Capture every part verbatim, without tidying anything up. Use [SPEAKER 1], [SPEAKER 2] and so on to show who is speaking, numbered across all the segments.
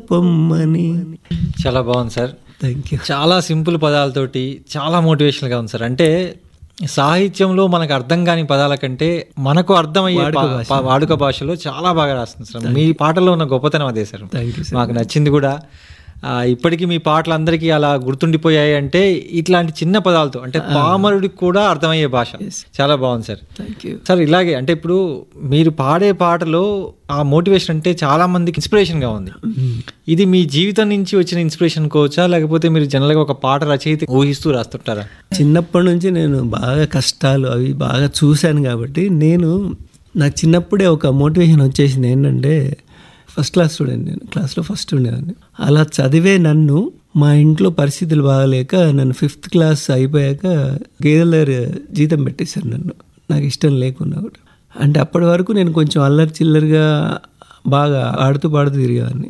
[SPEAKER 1] పొమ్మని.
[SPEAKER 2] చాలా బాగుంది సార్.
[SPEAKER 1] Thank you.
[SPEAKER 2] చాలా సింపుల్ పదాలతోటి చాలా మోటివేషనల్గా ఉంది సార్. అంటే సాహిత్యంలో మనకు అర్థం కాని పదాల కంటే మనకు అర్థమయ్యే పా- వాడుక భాషలో చాలా బాగా రాస్తుంది సార్. మీ పాటలో ఉన్న గొప్పతనం అదే సార్.
[SPEAKER 1] Thank you.
[SPEAKER 2] మాకు నచ్చింది కూడా. ఆ, ఇప్పటికీ మీ పాటలు అందరికీ అలా గుర్తుండిపోయాయి అంటే ఇట్లాంటి చిన్న పదాలతో, అంటే పామరుడికి కూడా అర్థమయ్యే భాష. చాలా బాగుంది సార్.
[SPEAKER 1] థ్యాంక్ యూ
[SPEAKER 2] సార్ ఇలాగే అంటే ఇప్పుడు మీరు పాడే పాటలో ఆ మోటివేషన్ అంటే చాలా మందికి ఇన్స్పిరేషన్గా ఉంది. ఇది మీ జీవితం నుంచి వచ్చిన ఇన్స్పిరేషన్ కోవచ్చా, లేకపోతే మీరు జనరల్గా ఒక పాట రచయిత ఊహిస్తూ రాస్తుంటారా?
[SPEAKER 1] చిన్నప్పటి నుంచి నేను బాగా కష్టాలు అవి బాగా చూశాను కాబట్టి నేను నాకు చిన్నప్పుడే ఒక మోటివేషన్ వచ్చేసింది. ఏంటంటే ఫస్ట్ క్లాస్ స్టూడెంట్, నేను క్లాస్లో ఫస్ట్ ఉండేవాడిని. అలా చదివే నన్ను మా ఇంట్లో పరిస్థితులు బాగాలేక నన్ను ఫిఫ్త్ క్లాస్ అయిపోయాక గేదెల దగ్గర జీతం పెట్టేశారు నన్ను, నాకు ఇష్టం లేకున్నా కూడా. అంటే అప్పటి వరకు నేను కొంచెం అల్లరి చిల్లరిగా బాగా ఆడుతూ పాడుతూ తిరిగేవాడిని.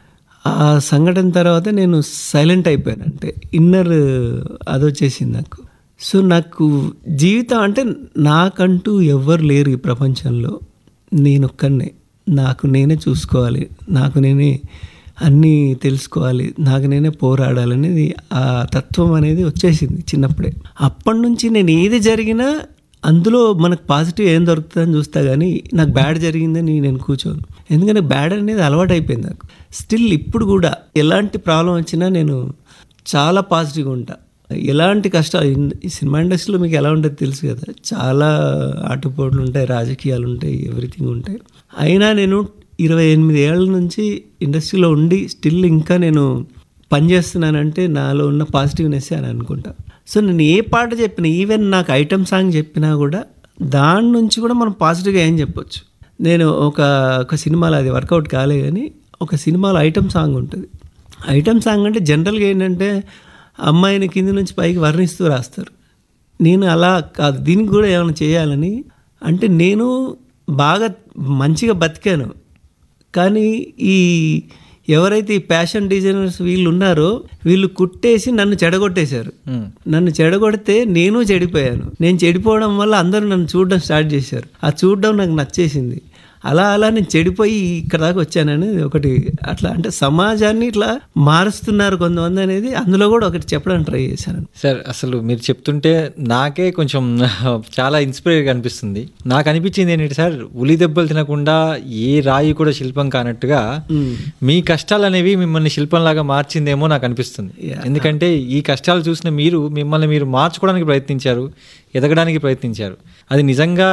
[SPEAKER 1] ఆ సంఘటన తర్వాత నేను సైలెంట్ అయిపోయాను, అంటే ఇన్నర్ అది వచ్చేసింది నాకు. సో నాకు జీవితం అంటే నాకంటూ ఎవ్వరు లేరు ఈ ప్రపంచంలో, నేను ఒక్కనే, నాకు నేనే చూసుకోవాలి, నాకు నేనే అన్నీ తెలుసుకోవాలి, నాకు నేనే పోరాడాలనేది ఆ తత్వం అనేది వచ్చేసింది చిన్నప్పుడే. అప్పటి నుంచి నేను ఏది జరిగినా అందులో మనకు పాజిటివ్ ఏం దొరుకుతుందని చూస్తా, కానీ నాకు బ్యాడ్ జరిగిందని నేను కూర్చోను. ఎందుకంటే బ్యాడ్ అనేది అలవాటు అయిపోయింది నాకు. స్టిల్ ఇప్పుడు కూడా ఎలాంటి ప్రాబ్లం వచ్చినా నేను చాలా పాజిటివ్గా ఉంటా. ఎలాంటి కష్టాలు, ఈ సినిమా ఇండస్ట్రీలో మీకు ఎలా ఉంటుంది తెలుసు కదా, చాలా ఆటుపోట్లు ఉంటాయి, రాజకీయాలు ఉంటాయి, ఎవ్రీథింగ్ ఉంటాయి. అయినా నేను ఇరవై ఎనిమిది ఏళ్ళ నుంచి ఇండస్ట్రీలో ఉండి స్టిల్ ఇంకా నేను పనిచేస్తున్నానంటే నాలో ఉన్న పాజిటివ్నెస్ అని అనుకుంటా. సో నేను ఏ పాట చెప్పినా, ఈవెన్ నాకు ఐటమ్ సాంగ్ చెప్పినా కూడా దాని నుంచి కూడా మనం పాజిటివ్గా ఏం చెప్పొచ్చు. నేను ఒక ఒక సినిమాలో అది వర్కౌట్ కాలే, కానీ ఒక సినిమాలో ఐటమ్ సాంగ్ ఉంటుంది. ఐటమ్ సాంగ్ అంటే జనరల్గా ఏంటంటే అమ్మాయిని కింది నుంచి పైకి వర్ణిస్తూ రాస్తారు. నేను అలా కాదు, దీనికి కూడా ఏమైనా చేయాలని, అంటే నేను బాగా మంచిగా బతికాను, కానీ ఈ ఎవరైతే ఈ ఫ్యాషన్ డిజైనర్స్ వీళ్ళు ఉన్నారో వీళ్ళు కుట్టేసి నన్ను చెడగొట్టేశారు. నన్ను చెడగొడితే నేను చెడిపోయాను. నేను చెడిపోవడం వల్ల అందరూ నన్ను చూడడం స్టార్ట్ చేశారు. ఆ చూడడం నాకు నచ్చేసింది. అలా అలా నేను చెడిపోయి ఇక్కడ దాకా వచ్చానని ఒకటి, అట్లా అంటే సమాజాన్ని ఇట్లా మారుస్తున్నారు కొంతమంది అనేది అందులో కూడా ఒకటి చెప్పడానికి ట్రై చేశాను.
[SPEAKER 2] సార్ అసలు మీరు చెప్తుంటే నాకే కొంచెం చాలా ఇన్స్పైర్గా అనిపిస్తుంది. నాకు అనిపించింది ఏంటంటే సార్, ఉలి దెబ్బలు తినకుండా ఏ రాయి కూడా శిల్పం కానట్టుగా మీ కష్టాలు అనేవి మిమ్మల్ని శిల్పంలాగా మార్చిందేమో నాకు అనిపిస్తుంది. ఎందుకంటే ఈ కష్టాలు చూసిన మీరు మిమ్మల్ని మీరు మార్చుకోవడానికి ప్రయత్నించారు, ఎదగడానికి ప్రయత్నించారు. అది నిజంగా